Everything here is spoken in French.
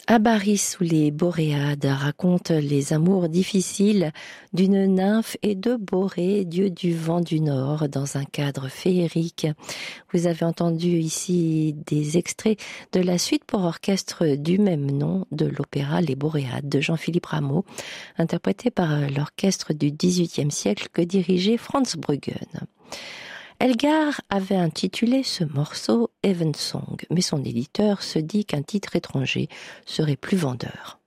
Abaris ou les Boréades racontent les amours difficiles d'une nymphe et de Borée, dieu du vent du nord, dans un cadre féerique. Vous avez entendu ici des extraits de la suite pour orchestre du même nom de l'opéra Les Boréades de Jean-Philippe Rameau, interprété par l'orchestre du XVIIIe siècle que dirigeait Franz Bruggen. Elgar avait intitulé ce morceau Evensong, mais son éditeur se dit qu'un titre étranger serait plus vendeur.